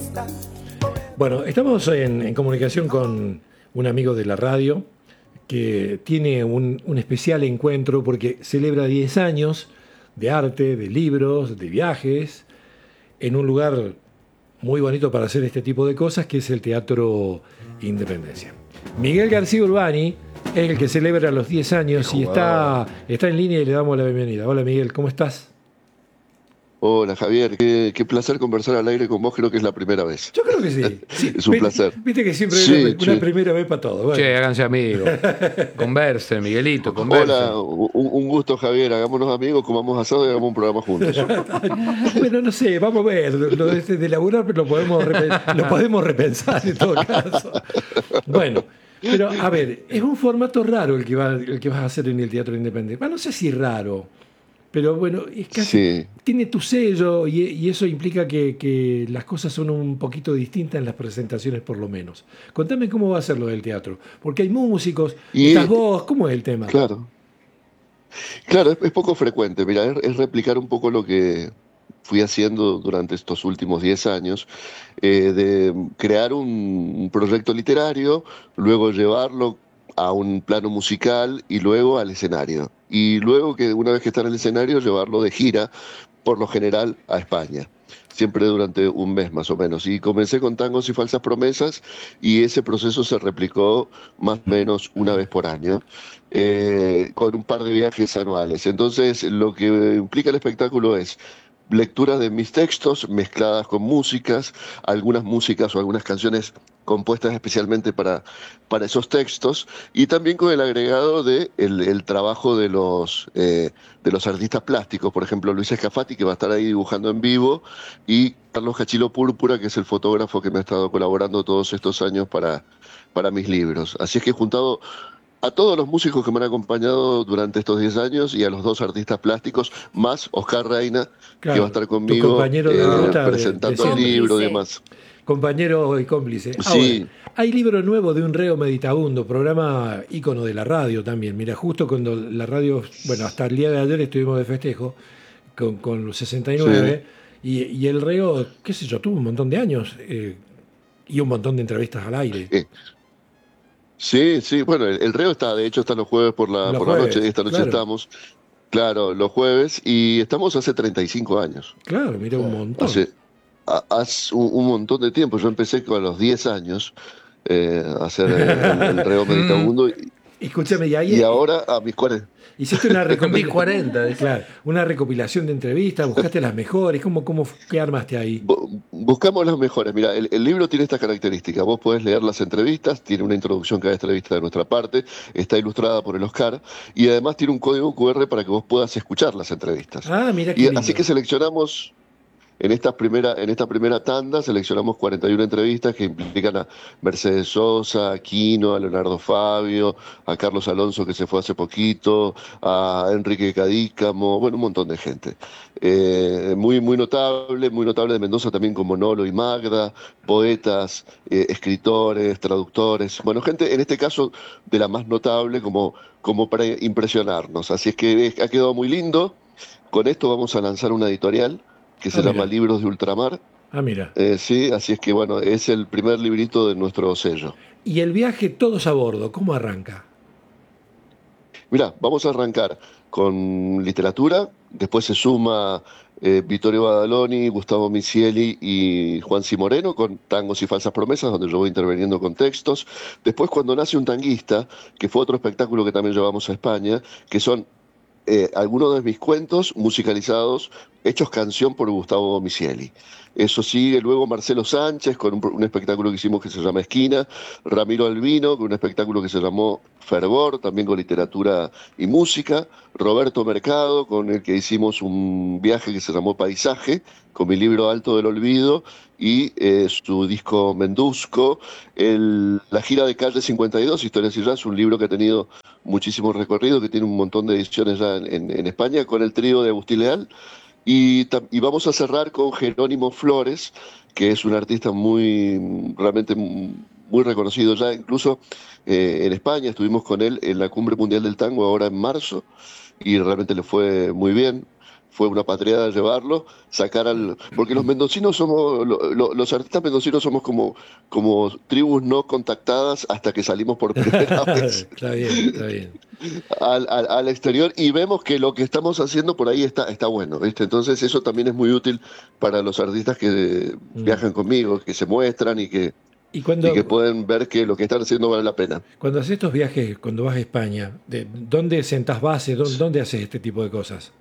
Bueno, estamos en comunicación con un amigo de la radio que tiene un especial encuentro porque celebra 10 años de arte, de libros, de viajes, en un lugar muy bonito para hacer este tipo de cosas, que es el Teatro Independencia. Miguel García Urbani es el que celebra los 10 años y está en línea y le damos la bienvenida. Hola Miguel, ¿cómo estás? Hola Javier, qué placer conversar al aire con vos, creo que es la primera vez. Yo creo que sí. Sí, Es un placer. viste que siempre hay Sí, una che. primera vez para todo. Bueno. Che, háganse amigos. Conversen, Miguelito, Hola, conversen. un gusto Javier, hagámonos amigos, comamos asado y hagamos un programa juntos. Bueno, no sé, vamos a ver. Lo de laburar lo podemos repensar en todo caso. Bueno, pero a ver, es un formato raro el que vas a hacer en el Teatro Independiente. Bueno, no sé si raro, pero bueno, es casi, Sí. tiene tu sello y eso implica que las cosas son un poquito distintas en las presentaciones por lo menos. Contame cómo va a ser lo del teatro, porque hay músicos, estás Y vos, ¿cómo es el tema? claro, claro, es poco frecuente, mira, es replicar un poco lo que fui haciendo durante estos últimos 10 años, de crear un proyecto literario, luego llevarlo a un plano musical y luego al escenario. Y luego que una vez que está en el escenario, llevarlo de gira, por lo general, a España. Siempre durante un mes más o menos. Y comencé con Tangos y Falsas Promesas y ese proceso se replicó más o menos una vez por año, con un par de viajes anuales. Entonces, lo que implica el espectáculo es lectura de mis textos mezcladas con músicas, algunas músicas o algunas canciones compuestas especialmente para esos textos, y también con el agregado de el trabajo de los artistas plásticos, por ejemplo Luis Escafati, que va a estar ahí dibujando en vivo, y Carlos Cachilo Púrpura, que es el fotógrafo que me ha estado colaborando todos estos años para mis libros. Así es que he juntado a todos los músicos que me han acompañado durante estos 10 años y a los dos artistas plásticos, más Oscar Reina, que va a Claro, estar tu conmigo compañero de ruta de presentando el siempre. libro y demás. Compañero y cómplice. Ahora, Sí, hay libro nuevo de un reo meditabundo, programa ícono de la radio también. Mira, justo cuando la radio, bueno, hasta el día de ayer estuvimos de festejo con los sí. 69 y el reo, qué sé yo, tuvo un montón de años y un montón de entrevistas al aire. Eh, sí, sí, bueno, el Reo está, de hecho, está los jueves Los por la noche, jueves, esta noche claro, estamos, claro, los jueves, y estamos hace 35 años. claro, mira un montón. Hace, hace un montón de tiempo. Yo empecé con los 10 años, a hacer el Reo Mm, Meditabundo, Escúchame, y y ahí ahora a mis 40. hiciste una Mis recopilación, 40. claro, una recopilación de entrevistas, buscaste las mejores, ¿qué armaste ahí? Buscamos las mejores. Mira, el libro tiene esta característica. Vos podés leer las entrevistas, tiene una introducción cada entrevista de nuestra parte, está ilustrada por el Oscar y además tiene un código QR para que vos puedas escuchar las entrevistas. Ah, mira Y qué así lindo. que seleccionamos en esta primera tanda seleccionamos 41 entrevistas que implican a Mercedes Sosa, a Quino, a Leonardo Fabio, a Carlos Alonso que se fue hace poquito, a Enrique Cadícamo, bueno, un montón de gente. Muy notable de Mendoza también como Nolo y Magda, poetas, escritores, traductores, bueno, gente en este caso de la más notable como para impresionarnos. Así es que ha quedado muy lindo. Con esto vamos a lanzar una editorial que Ah, se llama mira, Libros de Ultramar. ah, mira. Sí, así es que bueno, es el primer librito de nuestro sello. Y el viaje todos a bordo, ¿cómo arranca? Mirá, vamos a arrancar con literatura, después se suma Vittorio Badaloni, Gustavo Misieli y Juan C. Moreno con Tangos y Falsas Promesas, donde yo voy interviniendo con textos. Después cuando nace un tanguista, que fue otro espectáculo que también llevamos a España, que son algunos de mis cuentos musicalizados, hechos canción por Gustavo Misieli. Eso sigue luego Marcelo Sánchez con un espectáculo que hicimos que se llama Esquina, Ramiro Albino con un espectáculo que se llamó Fervor, también con literatura y música, Roberto Mercado con el que hicimos un viaje que se llamó Paisaje, con mi libro Alto del Olvido y su disco Mendusco, la gira de Calle 52, Historias y Jazz, un libro que ha tenido muchísimo recorrido, que tiene un montón de ediciones ya en España, con el trío de Agustín Leal. Y vamos a cerrar con Jerónimo Flores, que es un artista realmente muy reconocido ya, incluso en España. Estuvimos con él en la Cumbre Mundial del Tango ahora en marzo y realmente le fue muy bien. fue una patriada llevarlo, porque los mendocinos somos, los artistas mendocinos somos como tribus no contactadas hasta que salimos por primera vez Está bien, está bien. al exterior y vemos que lo que estamos haciendo por ahí está bueno, ¿viste? Entonces eso también es muy útil para los artistas que viajan conmigo, que se muestran y que Y cuando, pueden ver que lo que están haciendo vale la pena. cuando haces estos viajes, cuando vas a España, ¿dónde sentás base? ¿Dónde haces este tipo de cosas?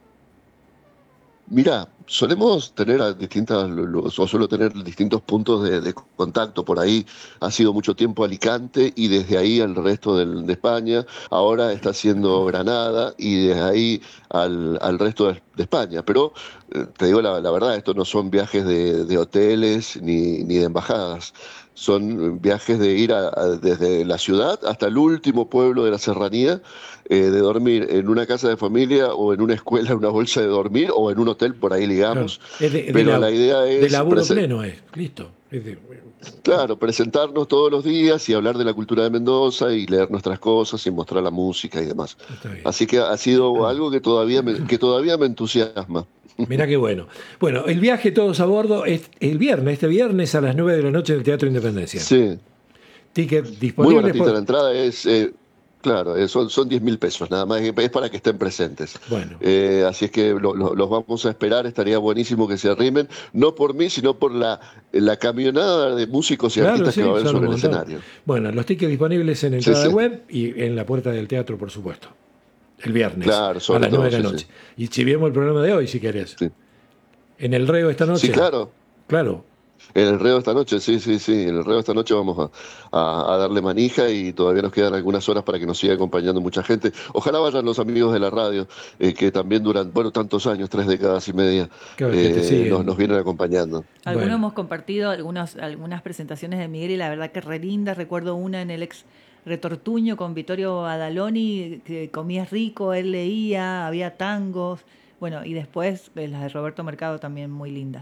Mira, solemos tener o suelo tener distintos puntos de contacto. Por ahí ha sido mucho tiempo Alicante y desde ahí al resto de España. Ahora está siendo Granada y desde ahí al resto de España. Pero te digo la verdad, estos no son viajes de hoteles ni de embajadas. Son viajes de ir desde la ciudad hasta el último pueblo de la serranía, de dormir en una casa de familia o en una escuela, en una bolsa de dormir o en un hotel, por ahí Claro, ligamos. es Pero la idea de es, laburo pleno, listo. claro, presentarnos todos los días y hablar de la cultura de Mendoza y leer nuestras cosas y mostrar la música y demás. Está bien. Así que ha sido algo que todavía me entusiasma. Mirá qué bueno. Bueno, el viaje todos a bordo es este viernes a las 9 de la noche en el Teatro Independencia. Sí, Ticket muy disponible. baratita la entrada, claro, son 10.000 pesos nada más, es para que estén presentes. Bueno. Así es que los vamos a esperar, estaría buenísimo que se arrimen, no por mí, sino por la camionada de músicos y Claro, artistas sí, que va a haber son un sobre el montón. escenario. Bueno, los tickets disponibles en entrada Sí. web y en la puerta del teatro, por supuesto. El viernes, Claro, a sobre las 9 de la todo, sí, noche. Y chiviemos el programa de hoy, si querés. Sí. En el Reo esta noche. Sí, claro. Claro. En el Reo esta noche, sí. En el Reo esta noche vamos a darle manija y todavía nos quedan algunas horas para que nos siga acompañando mucha gente. Ojalá vayan los amigos de la radio, que también duran, tantos años, 3 décadas y media, Claro, que te siguen. nos vienen acompañando. Algunos Bueno. hemos compartido algunas presentaciones de Miguel y la verdad que re lindas. Recuerdo una en el ex Retortuño con Vittorio Adaloni, que comías rico, él leía, había tangos. Bueno, y después las de Roberto Mercado también muy lindas.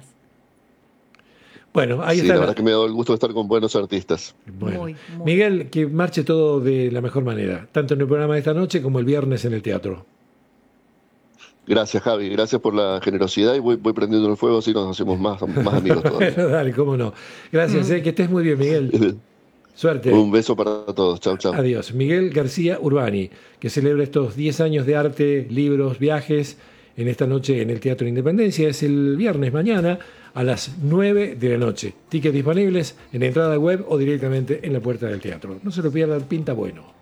Bueno, ahí Sí, está. la verdad que me ha dado el gusto de estar con buenos artistas. Bueno. Muy. Miguel, que marche todo de la mejor manera, tanto en el programa de esta noche como el viernes en el teatro. Gracias, Javi, gracias por la generosidad y voy prendiendo el fuego así nos hacemos más amigos todavía. Bueno, dale, cómo no. Gracias, que estés muy bien, Miguel. Suerte. Un beso para todos, chau. Adiós. Miguel García Urbani, que celebra estos 10 años de arte, libros, viajes, en esta noche en el Teatro Independencia. Es el viernes mañana a las 9 de la noche. Tickets disponibles en la entrada web o directamente en la puerta del teatro. No se lo pierdan, pinta bueno.